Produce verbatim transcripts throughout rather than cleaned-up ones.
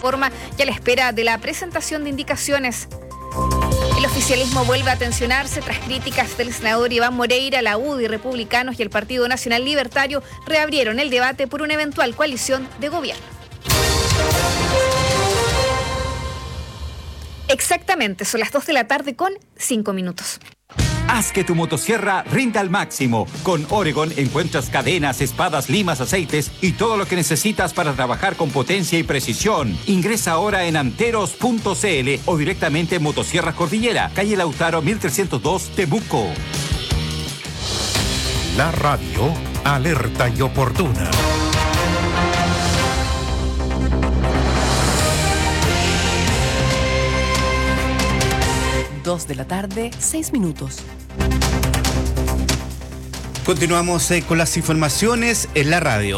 plataforma y a la espera de la presentación de indicaciones. El oficialismo vuelve a tensionarse tras críticas del senador Iván Moreira. La U D I, Republicanos y el Partido Nacional Libertario reabrieron el debate por una eventual coalición de gobierno. Exactamente, son las dos de la tarde con cinco minutos. Haz que tu motosierra rinda al máximo. Con Oregon encuentras cadenas, espadas, limas, aceites y todo lo que necesitas para trabajar con potencia y precisión. Ingresa ahora en anteros punto c l o directamente en Motosierras Cordillera, calle Lautaro mil trescientos dos, Temuco. La radio alerta y oportuna. Dos de la tarde, seis minutos. Continuamos eh, con las informaciones en la radio.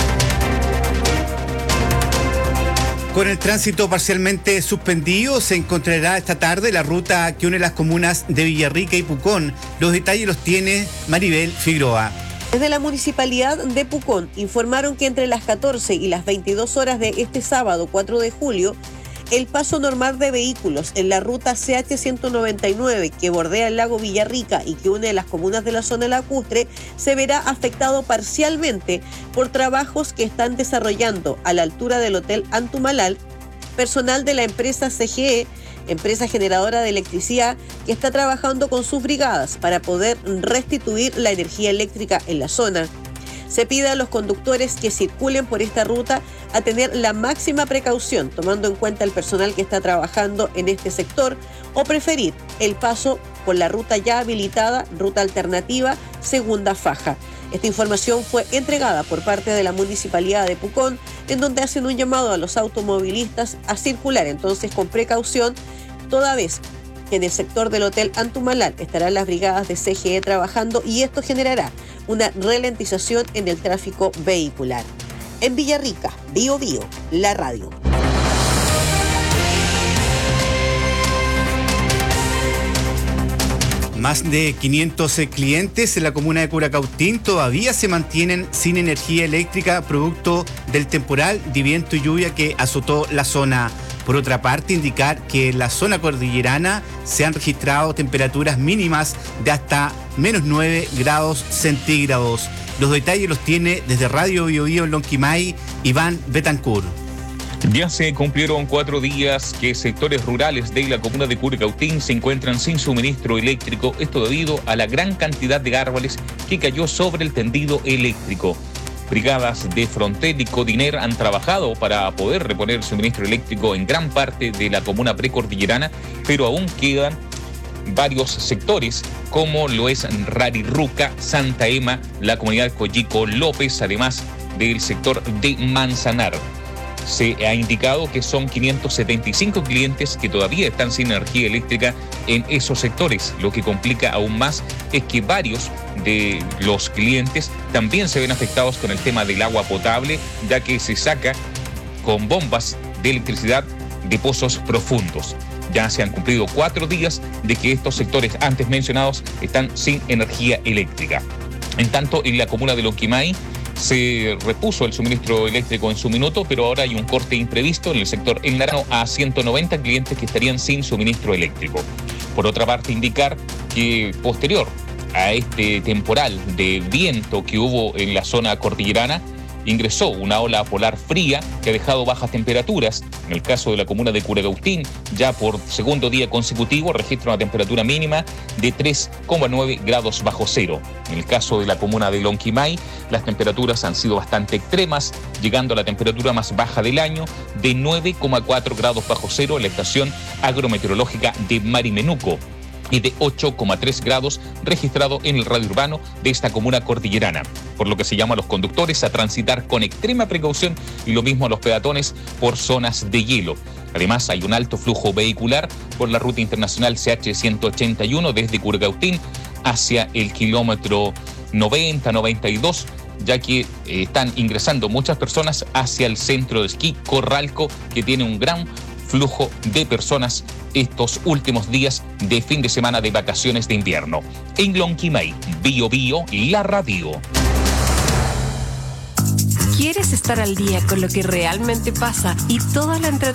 Con el tránsito parcialmente suspendido, se encontrará esta tarde la ruta que une las comunas de Villarrica y Pucón. Los detalles los tiene Maribel Figueroa. Desde la Municipalidad de Pucón informaron que entre las catorce y las veintidós horas de este sábado cuatro de julio, el paso normal de vehículos en la ruta C H ciento noventa y nueve que bordea el lago Villarrica y que une las comunas de la zona lacustre se verá afectado parcialmente por trabajos que están desarrollando a la altura del Hotel Antumalal personal de la empresa C G E, empresa generadora de electricidad, que está trabajando con sus brigadas para poder restituir la energía eléctrica en la zona. Se pide a los conductores que circulen por esta ruta a tener la máxima precaución, tomando en cuenta el personal que está trabajando en este sector, o preferir el paso por la ruta ya habilitada, ruta alternativa, segunda faja. Esta información fue entregada por parte de la Municipalidad de Pucón, en donde hacen un llamado a los automovilistas a circular entonces con precaución, toda vez que en el sector del Hotel Antumalal estarán las brigadas de C G E trabajando y esto generará una ralentización en el tráfico vehicular. En Villarrica, Bío Bío, la radio. Más de quinientos clientes en la comuna de Curacautín todavía se mantienen sin energía eléctrica producto del temporal de viento y lluvia que azotó la zona. Por otra parte, indicar que en la zona cordillerana se han registrado temperaturas mínimas de hasta menos nueve grados centígrados. Los detalles los tiene desde Radio Bío Bío en Lonquimay, Iván Betancourt. Ya se cumplieron cuatro días que sectores rurales de la comuna de Curacautín se encuentran sin suministro eléctrico, esto debido a la gran cantidad de árboles que cayó sobre el tendido eléctrico. Brigadas de Frontel y Codiner han trabajado para poder reponer suministro eléctrico en gran parte de la comuna precordillerana, pero aún quedan varios sectores como lo es Rarirruca, Santa Ema, la comunidad Coyico López, además del sector de Manzanar. Se ha indicado que son quinientos setenta y cinco clientes que todavía están sin energía eléctrica en esos sectores. Lo que complica aún más es que varios de los clientes también se ven afectados con el tema del agua potable, ya que se saca con bombas de electricidad de pozos profundos. Ya se han cumplido cuatro días de que estos sectores antes mencionados están sin energía eléctrica. En tanto, en la comuna de Lonquimay se repuso el suministro eléctrico en su minuto, pero ahora hay un corte imprevisto en el sector El Naranjo a ciento noventa clientes que estarían sin suministro eléctrico. Por otra parte, indicar que posterior a este temporal de viento que hubo en la zona cordillerana, ingresó una ola polar fría que ha dejado bajas temperaturas. En el caso de la comuna de Curacautín, ya por segundo día consecutivo registra una temperatura mínima de tres coma nueve grados bajo cero. En el caso de la comuna de Lonquimay, las temperaturas han sido bastante extremas, llegando a la temperatura más baja del año de nueve coma cuatro grados bajo cero en la estación agrometeorológica de Marimenuco y de ocho coma tres grados registrado en el radio urbano de esta comuna cordillerana, por lo que se llama a los conductores a transitar con extrema precaución y lo mismo a los peatones por zonas de hielo. Además, hay un alto flujo vehicular por la ruta internacional C H ciento ochenta y uno desde Curacautín hacia el kilómetro noventa noventa y dos, ya que eh, están ingresando muchas personas hacia el centro de esquí Corralco, que tiene un gran flujo de personas estos últimos días de fin de semana de vacaciones de invierno. En Lonquimay, Bío Bío, la radio. ¿Quieres estar al día con lo que realmente pasa y toda la entretenimiento